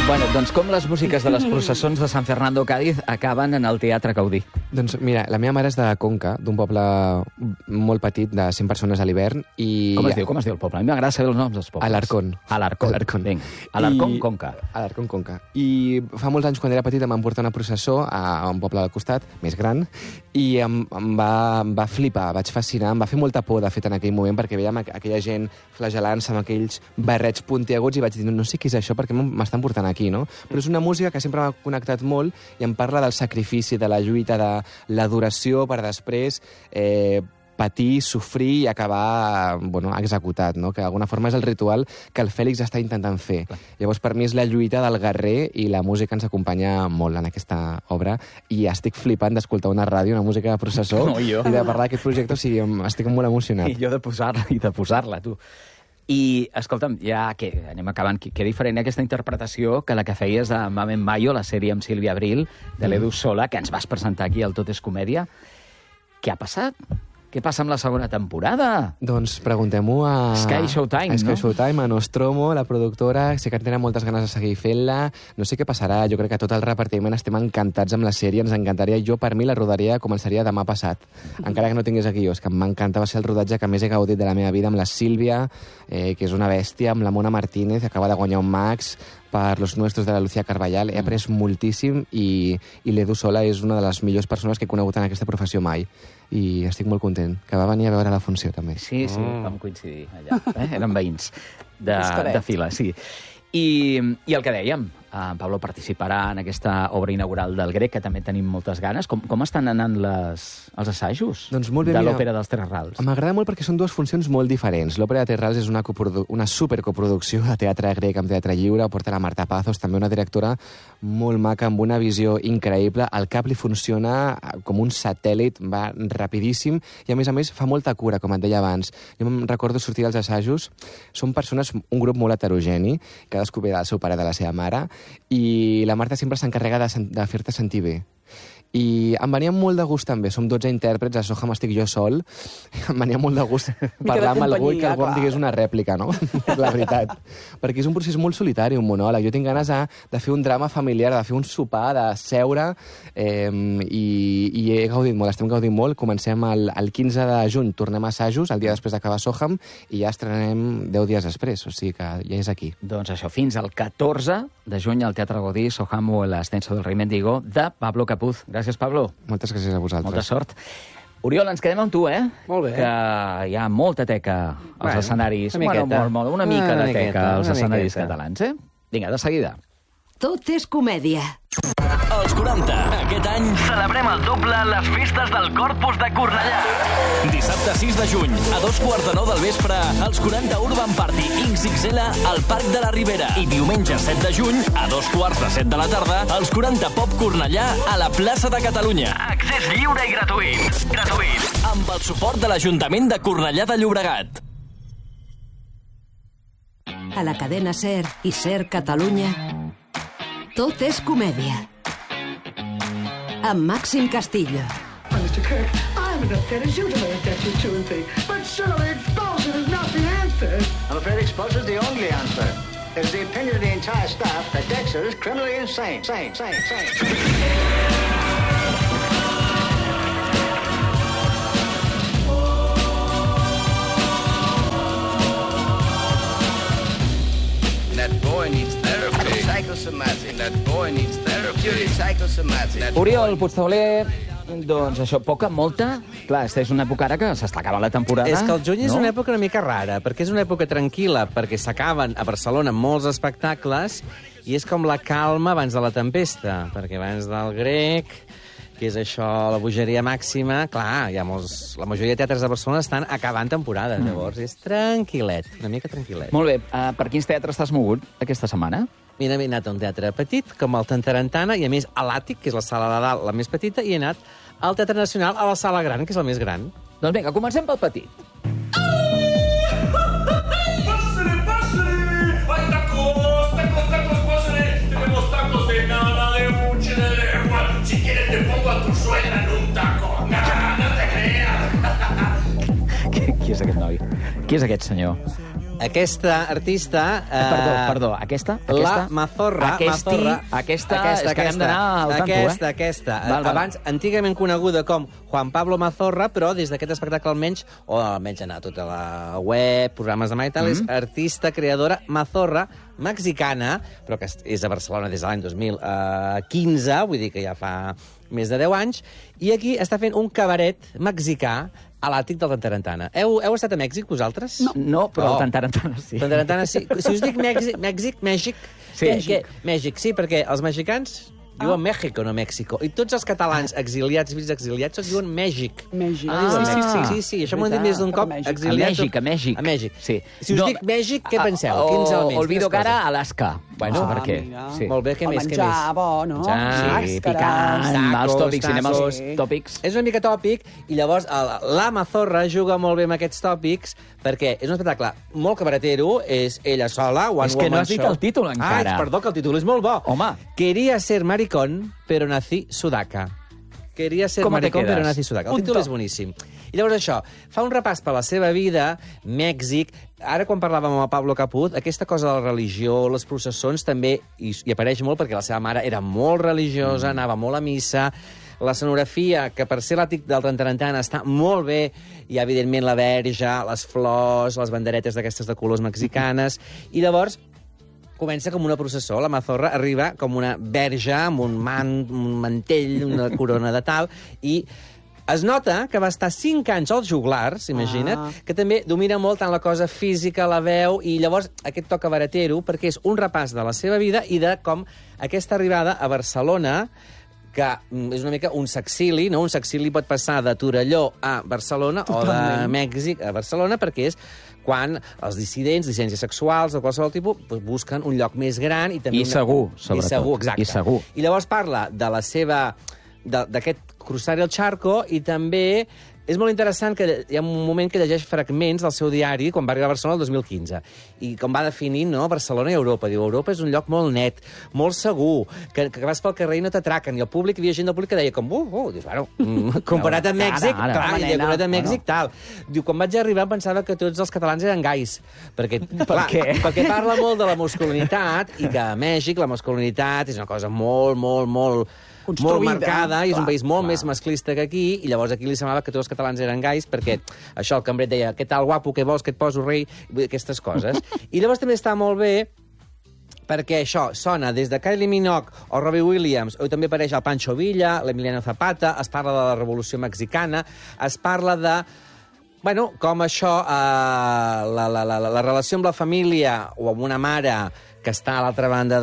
Bueno, doncs com les músiques de les processons de Sant Fernando Cádiz acaben en el Teatre Gaudí? Doncs mira, la meva mare és de Conca, d'un poble molt petit de 100 persones a l'hivern. I... Com es diu el poble? A mi m'agrada saber els noms dels pobles. Alarcón. Alarcón. Vinga. Alarcón, Conca. Alarcón, Conca. I fa molts anys, quan era petit, em van portar una processó a un poble al costat, més gran, i em va flipar, vaig fascinar, em va fer molta por, de fet, en aquell moment, perquè veiem aquella gent flagelant-se amb aquells barrets puntiaguts i vaig dir, no sé què és això, perquè m'estan portant aquí, no? Però és una música que sempre m'ha connectat molt i em parla del sacrifici, de la lluita, de l'adoració per després patir, sofrir i acabar executat, no? Que d'alguna forma és el ritual que el Fèlix està intentant fer. Clar. Llavors, per mi és la lluita del guerrer i la música ens acompanya molt en aquesta obra i estic flipant d'escoltar una ràdio, una música de processó i de parlar d'aquest projecte, o sigui, estic molt emocionat. I jo de posar-la, tu. I, escolta'm, ja que anem acabant, que diferent aquesta interpretació que la que feies de Mame Mayo, la sèrie amb Sílvia Abril, de l'Edu Sola, que ens vas presentar aquí al Tot és Comèdia. Què ha passat? Què passa amb la segona temporada? Doncs preguntem-ho a... Sky Showtime, a Sky Showtime, a Nostromo, la productora. Sé que tenen moltes ganes de seguir fent-la. No sé què passarà. Jo crec que tot el repartiment estem encantats amb la sèrie. Ens encantaria. Jo, per mi, la rodaria començaria demà passat. Encara que no tingués aquí jo. És que m'encanta. Va ser el rodatge que més he gaudit de la meva vida amb la Sílvia, que és una bèstia, amb la Mona Martínez, que acaba de guanyar un Max, per Los Nuestros de la Lucía Carballal. He après moltíssim i l'Edu Sola és una de les millors persones que he conegut en aquesta professió mai. I estic molt content, que va venir a veure la funció, també. Sí, vam coincidir allà. Eren veïns de fila, sí. I el que dèiem, Pablo participarà en aquesta obra inaugural del Grec, que també tenim moltes ganes. Com estan anant els assajos doncs molt bé, de l'Òpera dels Tres Rals? M'agrada molt perquè són dues funcions molt diferents. L'Òpera de Tres Rals és una supercoproducció de teatre grec amb teatre lliure, porta la Marta Pazos, també una directora molt maca, amb una visió increïble. El cap li funciona com un satèl·lit, va rapidíssim, i a més fa molta cura, com et deia abans. Jo em recordo sortir dels assajos, són persones, un grup molt heterogeni, cadascú ve del seu pare, de la seva mare, i la Marta sempre s'encarrega de fer-te sentir bé. I em venia molt de gust també, som 12 intèrprets, a Soham estic jo sol, em venia molt de gust parlar amb algú i que algú em digués una rèplica, no? La veritat. Perquè és un procés molt solitari, un monòleg. Jo tinc ganes de fer un drama familiar, de fer un sopar, de seure, i he gaudit molt, estem gaudint molt. Comencem el 15 de juny, tornem a assajos, el dia després d'acabar Soham, i ja estrenem 10 dies després, o sigui que ja és aquí. Doncs això, fins al 14 de juny al Teatre Gaudí, Soham o el Ascenso del Rei Mendigo, de Pablo Capuz. Gràcies, Pablo. Moltes gràcies a vosaltres. Molta sort. Oriol, ens quedem amb tu, eh? Molt bé. Que hi ha molta teca als escenaris. Una miqueta. Una mica de teca als escenaris catalans, eh? Vinga, de seguida. Tot és comèdia. Als 40, aquest any, celebrem el doble les festes del Corpus de Cornellà. Dissabte 6 de juny, a 2:45 del vespre, els 40 Urban Party XXL al Parc de la Ribera. I diumenge 7 de juny, a 2:45 de la tarda, els 40 Pop Cornellà a la plaça de Catalunya. Accés lliure i gratuït. Amb el suport de l'Ajuntament de Cornellà de Llobregat. A la cadena SER i SER Catalunya, tot és comèdia. Amb Màxim Castillo. Mr. Kirk, I'm as upset as you to learn that you're 2 and 3. But surely expulsion is not the answer. I'm afraid expulsion is the only answer. It's the opinion of the entire staff that Dexter is criminally insane. That boy needs therapy. Psychosomatic. That boy needs therapy. Psychosomatic. Oriol Puigtauler, doncs això, molta... Clar, és una època ara que s'està acabant la temporada. És que el juny és una època una mica rara, perquè és una època tranquil·la, perquè s'acaben a Barcelona molts espectacles, i és com la calma abans de la tempesta, perquè abans del Grec, que és això, la bogeria màxima, clar, hi ha la majoria de teatres de Barcelona estan acabant temporada, llavors és tranquil·let, una mica tranquil·let. Molt bé, per quins teatres t'has mogut aquesta setmana? Mira, he anat a un teatre petit, com el Tantarantana, i a més a l'Àtic, que és la sala de dalt, la més petita, i he anat al Teatre Nacional, a la sala gran, que és la més gran. Doncs vinga, comencem pel petit. Qui és aquest noi? Qui és aquest senyor? aquesta artista... Perdó, aquesta? La Mazorra. Aquesta, és que hem d'anar al tanto, Aquesta. Val. Abans, antigament coneguda com Juan Pablo Mazorra, però des d'aquest espectacle almenys, o almenys anar a tota la web, programes de mà i tal, és artista, creadora Mazorra, mexicana, però que és a Barcelona des de l'any 2015, vull dir que ja fa més de 10 anys, i aquí està fent un cabaret mexicà a l'àtic del Tantarantana. Heu estat a Mèxic, vosaltres? No, però el Tantarantana sí. Tantarantana sí. Si us dic Mèxic, Sí. Mèxic, sí, perquè els mexicans diuen México, no Mèxico. I tots els catalans exiliats, fills exiliats, tots diuen Mèxic. Mèxic. Sí. Això m'ho han dit més d'un cop. Exiliats. A Mèxic. Sí. Si us dic Mèxic, què penseu? Quins elements? Olvido cara, Alaska. Bueno, no sé per què. Sí. Molt bé, què més? Menjar bo, no? Sí, picant, els tòpics, anem als tòpics. És una mica tòpic, i llavors la Mazorra juga molt bé amb aquests tòpics, perquè és un espectacle molt cabaretero, és ella sola, One Woman Show. És que no has dit el títol encara. Perdó, que el títol és molt bo. Home. Quería ser maricón, pero nací sudaca. Quería ser maricón, però nací sudaca. El títol és boníssim. I llavors això, fa un repàs per la seva vida, Mèxic. Ara, quan parlàvem amb el Pablo Caput, aquesta cosa de la religió, les processons, també hi apareix molt, perquè la seva mare era molt religiosa, anava molt a missa. La escenografia, que per ser l'àtic del Tantarantana està molt bé, hi ha, evidentment, la verge, les flors, les banderetes d'aquestes de colors mexicanes, i llavors comença com una processó. La Mazorra arriba com una verge amb un mantell, una corona de tal, i es nota que va estar 5 anys als joglars, imagina't, que també domina molt tant la cosa física, la veu, i llavors aquest toc cabaretero, perquè és un repàs de la seva vida i de com aquesta arribada a Barcelona, que és una mica un sexili, no? Un sexili pot passar de Torelló a Barcelona o de Mèxic a Barcelona, perquè és quan els dissidents, dissidències sexuals o qualsevol tipus, busquen un lloc més gran i també... I segur, sobretot. I segur, exacte. I segur. I llavors parla de la seva... d'aquest cruzar el charco, i també és molt interessant que hi ha un moment que llegeix fragments del seu diari quan va arribar a Barcelona el 2015, i com va definir, no, Barcelona i Europa. Diu, Europa és un lloc molt net, molt segur, que vas pel carrer i no t'atraquen, i el públic, hi havia gent del públic que deia com, dius, bueno, comparat amb Mèxic, comparat amb Mèxic, tal. Diu, quan vaig arribar pensava que tots els catalans eren gais, perquè, clar, perquè parla molt de la masculinitat, i que a Mèxic la masculinitat és una cosa molt marcada, i és un país molt més masclista que aquí, i llavors aquí li semblava que tots els catalans eren gais, perquè això, el cambrer deia, què tal, guapo, què vols, què et poso, rei, aquestes coses. I llavors també està molt bé perquè això sona des de Kylie Minogue o Robbie Williams, o també apareix el Pancho Villa, l'Emiliano Zapata, es parla de la Revolució Mexicana, es parla de... Bueno, com això, la relació amb la família o amb una mare que està a l'altra banda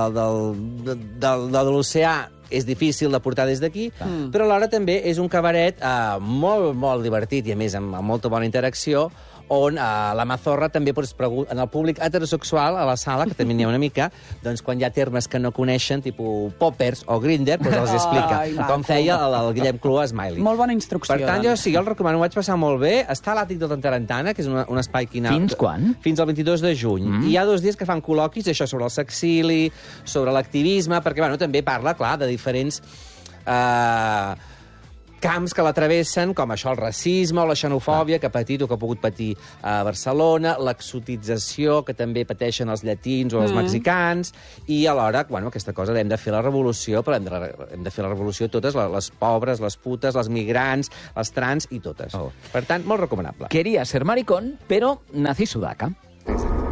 de l'oceà és difícil de portar des d'aquí, però alhora també és un cabaret molt, molt divertit i, a més, amb molta bona interacció, on la Mazorra també pots preguntar en el públic heterosexual a la sala, que també n'hi ha una mica, doncs quan hi ha termes que no coneixen, tipus poppers o grinder, doncs els explica, com feia el Guillem Clua Smiley. Molt bona instrucció. Per tant, jo el recomano, ho vaig passar molt bé. Està a l'àtic del Tantarantana, que és un espai quinal. Fins quan? Fins al 22 de juny. I hi ha 2 dies que fan col·loquis, això sobre el sexili, sobre l'activisme, perquè també parla, clar, de diferents camps que l'atravessen, com això, el racisme o la xenofòbia que ha patit o que ha pogut patir a Barcelona, l'exotització que també pateixen els llatins o els mexicans, i alhora, bueno, aquesta cosa hem de fer la revolució, però hem de fer la revolució totes, les pobres, les putes, les migrants, les trans i totes. Per tant, molt recomanable. Quería ser maricón, pero nací sudaca. Exacte.